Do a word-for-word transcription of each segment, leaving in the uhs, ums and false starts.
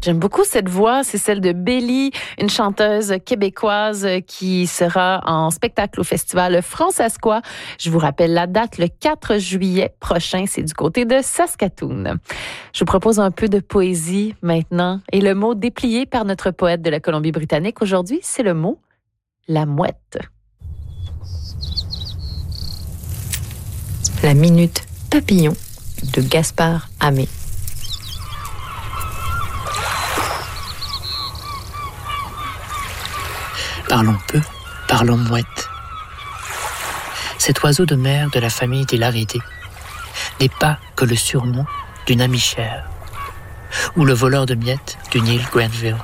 J'aime beaucoup cette voix, c'est celle de Bélie, une chanteuse québécoise qui sera en spectacle au festival Francescois. Je vous rappelle la date, le quatre juillet prochain, c'est du côté de Saskatoon. Je vous propose un peu de poésie maintenant et le mot déplié par notre poète de la Colombie-Britannique aujourd'hui, c'est le mot la mouette. La minute papillon de Gaspard Hamé. Parlons peu, parlons mouette. Cet oiseau de mer de la famille des Laridés n'est pas que le surnom d'une amie chère ou le voleur de miettes d'une île Grenville.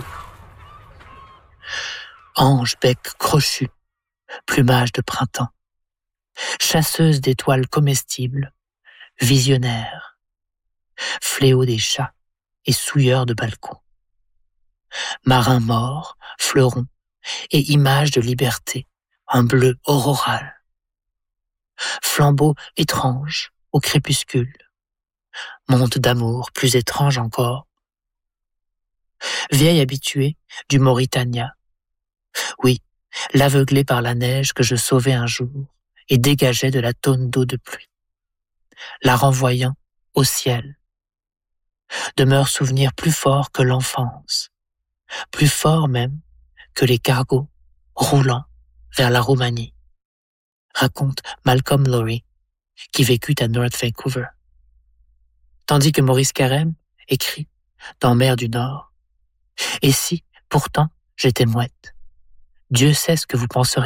Ange bec crochu, plumage de printemps, chasseuse d'étoiles comestibles, visionnaire, fléau des chats et souilleur de balcons, marin mort, fleuron, et image de liberté, un bleu auroral. Flambeau étrange au crépuscule, monde d'amour plus étrange encore. Vieille habituée du Mauritania, oui, l'aveuglée par la neige que je sauvais un jour et dégageais de la tonne d'eau de pluie, la renvoyant au ciel. Demeure souvenir plus fort que l'enfance, plus fort même que les cargos roulant vers la Roumanie, raconte Malcolm Lowry, qui vécut à North Vancouver. Tandis que Maurice Carême écrit dans Mer du Nord, « Et si, pourtant, j'étais mouette, Dieu sait ce que vous penseriez. »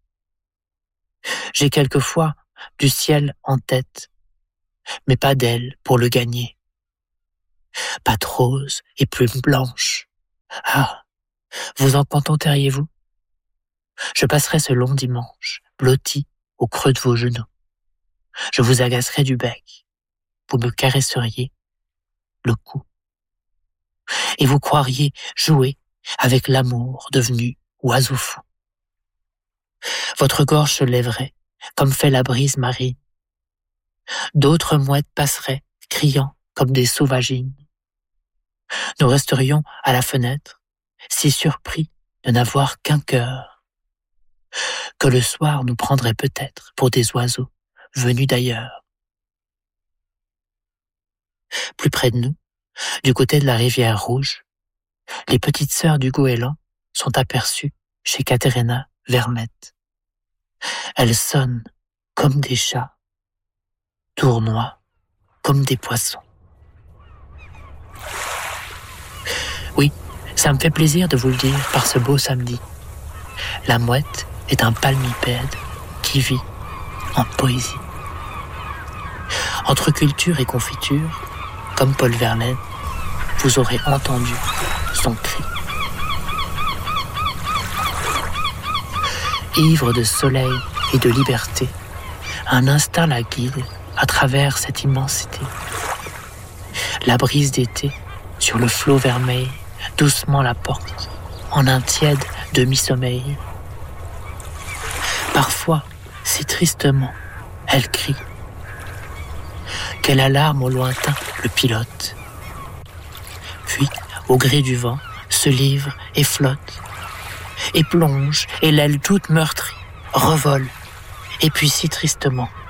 J'ai quelquefois du ciel en tête, mais pas d'aile pour le gagner. Pattes roses et plumes blanches. Ah, vous en contenteriez-vous? Je passerai ce long dimanche, blotti au creux de vos genoux. Je vous agacerai du bec. Vous me caresseriez le cou. Et vous croiriez jouer avec l'amour devenu oiseau fou. Votre gorge se lèverait, comme fait la brise marine. D'autres mouettes passeraient, criant comme des sauvagines. Nous resterions à la fenêtre, si surpris de n'avoir qu'un cœur, que le soir nous prendrait peut-être pour des oiseaux venus d'ailleurs. Plus près de nous, du côté de la rivière Rouge, les petites sœurs du goéland sont aperçues chez Caterina Vermette. Elles sonnent comme des chats, tournoient comme des poissons. Oui, ça me fait plaisir de vous le dire par ce beau samedi. La mouette est un palmipède qui vit en poésie. Entre culture et confiture, comme Paul Verlaine, vous aurez entendu son cri. Ivre de soleil et de liberté, un instinct la guide à travers cette immensité. La brise d'été sur le flot vermeil doucement la porte en un tiède demi-sommeil. Parfois, si tristement, elle crie. Quelle alarme au lointain le pilote. Puis, au gré du vent, se livre et flotte, et plonge, et l'aile toute meurtrie, revole, et puis si tristement,